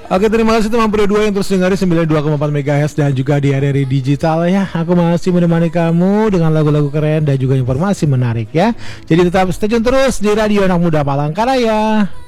Oke, terima kasih teman Pro 2 yang terus dengerin 92,4 MHz dan juga di RRI Digital ya. Aku masih menemani kamu dengan lagu-lagu keren dan juga informasi menarik ya. Jadi tetap stay tune terus di Radio Anak Muda Palangkaraya.